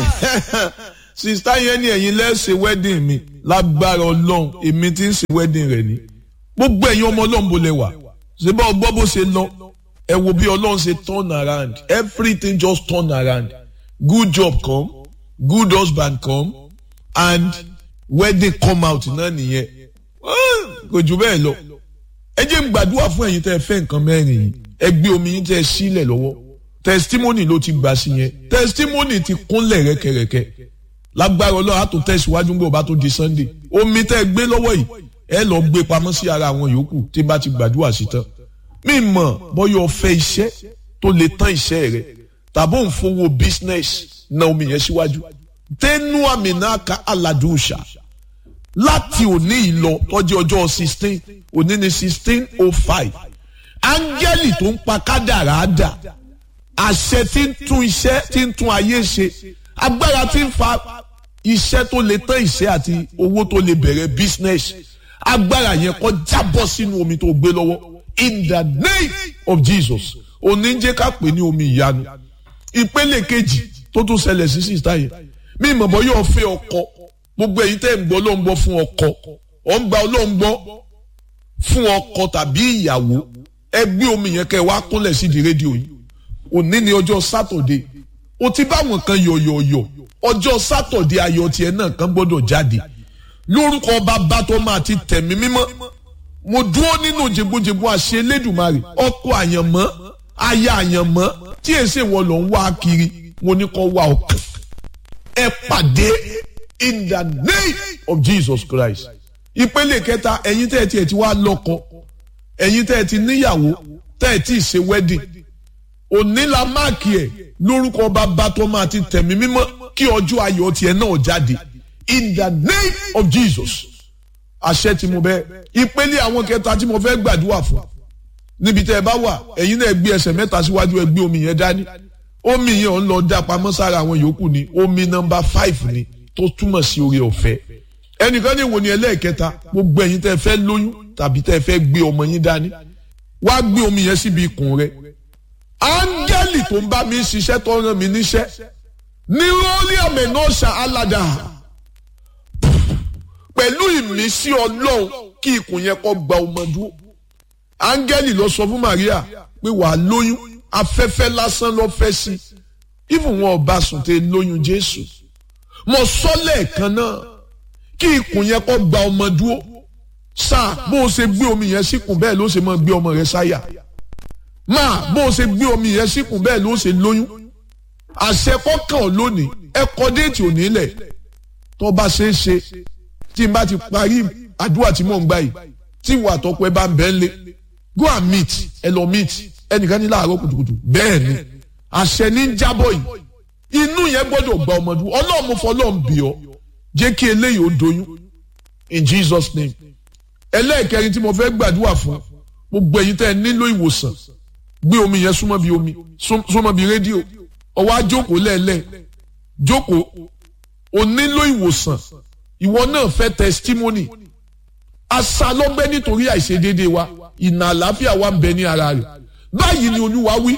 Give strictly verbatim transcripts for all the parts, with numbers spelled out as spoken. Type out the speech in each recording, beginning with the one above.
sista yẹn ni ẹ̀yin lẹ́sẹ̀ wedding mi lágbára ọlọ́run èmi tí ń ṣe wedding rẹ̀ ni gbogbo ẹ̀yin ọmọ ọlọ́run bó lẹ wà ṣe bá ọgbọ́ bó ṣe lọ ẹ wo bí ọlọ́run ṣe turn around everything just turn around good job come good husband come and wedding come out náà nìyẹn kò jù bẹ́ẹ̀ lọ ẹ jẹ́ n gbàdúrà fún ẹ̀yin tẹ́ ẹ fẹ́ nǹkan mẹ́rin yìí ẹ gbé omi yín tẹ́ ẹ sílẹ̀ lọ́wọ́ testimony ló ti gbà sí yẹn testimony ti kúnlẹ̀ rẹ́kẹrẹ́kẹ́ lágbára ọlọ́run á tó tẹ̀síwájú gbé ọba tó di sunday omi tẹ́ ẹ gbé lọ́wọ́ yìí ẹ lọ gbé pamọ́ sí ara àwọn yòókù tí bá ti gbàdúrà sí tán mi mọ̀ bọ́yọ̀ fẹ́ iṣẹ́ tó lè tán iṣẹ́ rẹ̀ tàbí òun fowó business na omi yẹn síwájú tẹnu àmì náà ka aládùúṣà láti òní ìlọ tọ́jú ọjọ́ sixteen òní ní sixteen oh five áńgẹ́lì tó ń pa kádàrá dà àṣẹ tí ń tún iṣẹ́ tí ń tún ayé ṣe agbára tí ń fa iṣẹ́ tó lè tán iṣẹ́ àti owó tó lè bẹ̀rẹ̀ business agbára yẹn kó jábọ́ sínú omi tó gbé lọ́wọ́ in the name of Jesus òní ń jẹ́ ká pè ní omi ìyanu ìpele kejì tó tún ṣẹlẹ̀ sí sísá yẹn mi ìmọ̀ bọ́ yóò fẹ́ ọkọ gbogbo èyí tẹ́ ń gbọ́ ló ń gbọ́ fún ọkọ ọ̀ ń gba ọlọ́run gbọ́ fún ọkọ tàbí ìyàwó ẹ gbé omi yẹn kẹ́ wá kúnlẹ̀ sí di rédíò yìí òní ni ọjọ́ sátọ̀dé o ti bá wọn kan yọ̀yọ̀yọ̀ ọjọ́ sátọ̀dé ayọ̀ tiẹ̀ náà kan gbọ́dọ̀ jáde lórúkọ bàbá tó máa ti tẹ̀mí mímọ́ mo dúró nínú jẹ̀bújẹ̀bú àṣẹ Elédùmarè ọkọ àyànmọ́ aya àyànmọ́ tí èsè wọ lọ ń wá kiri mo ní kó wá ọkàn ẹ pàdé in the name of Jesus Christ ìpele kẹta ẹ̀yin tẹ́ ẹ tiẹ̀ ti wá lọ́kọ ẹ̀yin tẹ́ ẹ ti níyàwó tẹ́ ẹ ti ṣe wedding òní la máàkì ẹ̀ lórúkọ bàbá tó máa ti tẹ̀mí mímọ́ kí ọjọ́ ayọ̀ tiẹ̀ náà jáde in the name of Jesus àṣẹ tí mo bẹ ìpele àwọn kẹta tí mo fẹ́ gbàdúrà fún níbi tẹ́ ẹ bá wà ẹ̀yin náà gbé ẹsẹ̀ mẹ́ta síwájú ẹ gbé omi yẹn dání omi yẹn ò ń lọ dá pamọ́ sára àwọn yòókù ni omi nọ́mbà five ni tó túmọ̀ sí oore ọ̀fẹ́ ẹnìkan ní ìwò ni ẹlẹ́ẹ̀kẹta gbogbo ẹ̀yin tẹ́ ẹ fẹ́ lóyún tàbí tẹ́ ẹ fẹ́ gbé ọmọ yín dání wá gbé omi yẹn síbi ikùn rẹ áńgẹ́lì tó ń bá mi ṣiṣẹ́ tó rán mi níṣẹ́ ní rọ́ọ̀lì àmẹ́nọ́ṣà aládà pẹ̀lú ìmísí ọlọ́run kí ikùn yẹn kó gba ọmọ dúró áńgẹ́lì lọ sọ fún Maria pé wàá lóyún afẹ́fẹ́ lásán ló fẹ́ sí ìfún wọn ọba sùn tẹ lóyún Jésù mo sọ lẹ́ẹ̀kan náà kí ikùn yẹn kó gba ọmọ dúró sáà bó o ṣe gbé omi yẹn síkùn bẹ́ẹ̀ ló ṣe máa gbé ọmọ rẹ sáyà máa bó o ṣe gbé omi yẹn síkùn bẹ́ẹ̀ ló ṣe lóyún àṣẹ kọ́kàn lónìí ẹ kọ déètì òní lẹ̀ tó bá ṣe é ṣe tí n bá ti parí àdúrà tí mò ń gbà yìí tí ìwà àtọ́kọ ẹ bá ń bẹ́ẹ̀ lé go and meet ẹ lọ meet ẹnìkan ní láàárọ̀ kùtùkùtù bẹ́ẹ̀ ni àṣẹ ní jábọ̀ yìí inú yẹn gbọ́dọ̀ gba ọmọdún ọlọ́run mo fọlọ́run bì ọ́ jẹ́ kí eléyìí ó doyún in Jesus name ẹlẹ́ẹ̀kẹrin tí mo fẹ́ gbàdúrà fún gbogbo ẹ̀yin tẹ́ ẹ nílò ìwòsàn gbé omi yẹn súnmọ́ bí omi súnmọ́ bí rédíò ọwọ́ àjókòó lẹ́ẹ̀lẹ́ jókòó o nílò ìwòsàn ìwọ náà fẹ́ testimony aṣálọ́gbẹ́ nítorí àìṣedéédéé wa ìnà àlàáfíà wa ń bẹ ní ara rẹ̀ báyìí ni Olúwa wí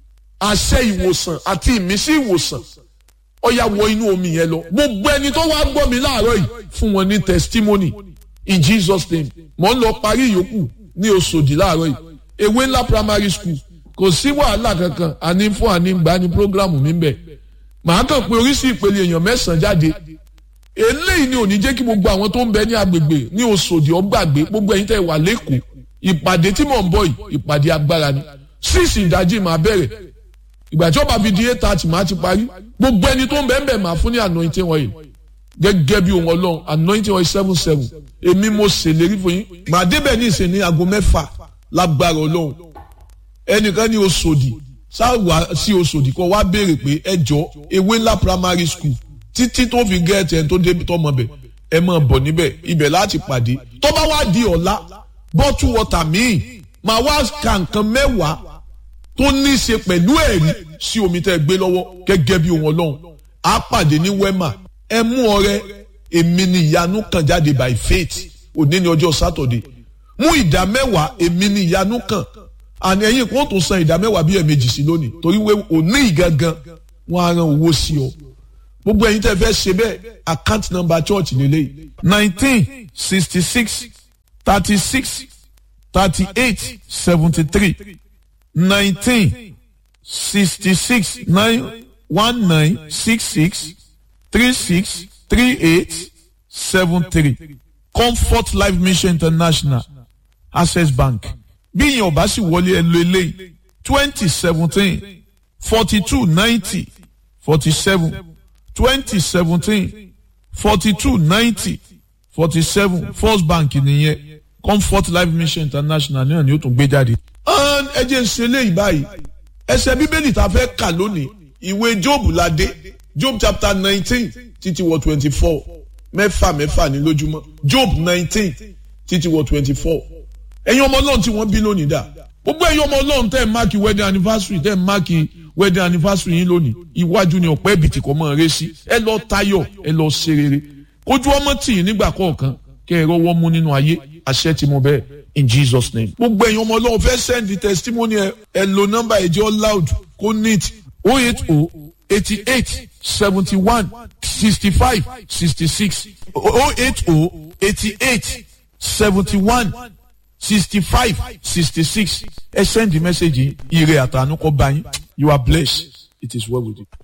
àṣẹ ìwòsàn àti ìmísí ìwòsàn ó yá wọ inú omi yẹn lọ gbogbo ẹni tó wá gbọ́ mi láàárọ̀ yìí fún wọn ní testimony in Jesus name mo ń lọ parí ìyókù ní Òṣòdì láàárọ̀ yìí ewé ńlá primary school kò sí wàhálà kankan àní fún àní gbà ní programu mi bẹ̀ màá kàn pé oríṣi ìpele èèyàn mẹ́sàn-án jáde eléyìí ni ò ní jẹ́ kí gbogbo àwọn tó ń bẹ ní agbègbè ní Òṣòdì ó gbàgbé gbogbo ẹ̀yin tẹ́ wà lẹ́kọ̀ọ́ ìpàdé tí mò ń bọ̀ yìí ìpàdé agbára ni sísì ìdájí máa bẹ̀rẹ̀ ìgbà tí ó bá fi di eight thirty máa ti parí gbogbo ẹni tó ń bẹ ń bẹ máa fún ní anointing oil gẹ́gẹ́ bí ohun Ọlọ́run anointing oil seven seven èmi mo ṣèlérí fún yín màá débẹ̀ ní ìsìn ní aago mẹ́fà lágbára Ọlọ́run ẹnìkan ní Òṣòdì sáwà sí Òṣòdì kó wá béèrè pé ẹ jọ ewé ńlá primary school títí tó fi gẹ́ẹ̀tì ẹ̀ tó débi tó mọ̀ bẹ̀ ẹ máa bọ̀ níbẹ̀ ibẹ̀ láti pàdé tó bá wá di ọ̀la bọ́tù wọ́tà míì máa wá ka nǹkan mẹ́wàá tó ní í ṣe pẹ̀lú ẹ̀rí sí omi tẹ́ gbé lọ́wọ́ gẹ́gẹ́ bí ohun Ọlọ́run á pàdé ní wema ẹ mú ọrẹ èmi ni ìyanu kan jáde by faith òní ní ọjọ́ Saturday mú ìdá mẹ́wàá èmi ni ìyanu kan àní ẹ̀yin kò tún san ìdá mẹ́wàá bí ẹ̀ẹ̀mejì sí lónìí torí wé òní ìgangan wọn á ran owó sí ọ gbogbo ẹ̀yin tẹ́ fẹ́ ṣe bẹ́ẹ̀ account number church lélẹ́yìí nineteen sixty six thirty six thirty eight seventy three nineteen sixty six nine one nine six six three six three eight seven three Comfort Life Mission International Access Bank bí ìyẹn ò bá sì wọlé ẹ lo eléyìí twenty seventeen forty two ninety forty seven twenty seventeen forty two ninety forty seven First Bank nìyẹn Comfort Life Mission International náà ni ó tún gbé jáde. ẹ jẹ́ ń ṣe eléyìí báyìí ẹsẹ̀ bíbélì tá a fẹ́ kà lónìí ìwé Job la dé Job chapter nineteen títí wọ twenty four mẹ́fà mẹ́fà ní lójúmọ́ Job nineteen títí wọ twenty four ẹ̀yin ọmọ Ọlọ́run tí wọ́n bí lónìí dà gbogbo ẹ̀yin ọmọ Ọlọ́run tẹ́ ẹ̀ máàkì wedding anniversary tẹ́ ẹ̀ máàkì wedding anniversary yín lónìí iwájú ni ọ̀pẹ́ ìbìtì kọ́ mọ́ ẹ rẹ́ sí ẹ lọ tayọ̀ ẹ lọ ṣe rere kójú ọmọ tì í nígbà kọ̀ọ̀kan kẹ́ ẹ rọ́wọ́ mú nínú ayé àṣẹ tí mo bẹ́ẹ̀ in Jesus name. gbogbo ẹ̀yin ọmọ Ọlọ́run fẹ́ send the testimony ẹ ẹ lo nọ́mbà ẹ̀jẹ̀ loud kó neat oh eight oh eighty eight seventy one sixty five sixty six oh eight oh eighty eight seventy one sixty five sixty six ẹ send the message ire àtànú kọ bá yín you are blessed it is well with you.